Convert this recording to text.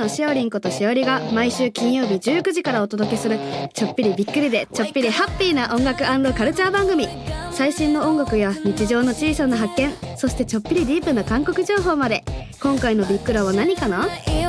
のしおりんことしおりが毎週金曜日19時からお届けするちょっぴりびっくりでちょっぴりハッピーな音楽&カルチャー番組。最新の音楽や日常の小さな発見、そしてちょっぴりディープな韓国情報まで。今回のびっくらは何かな？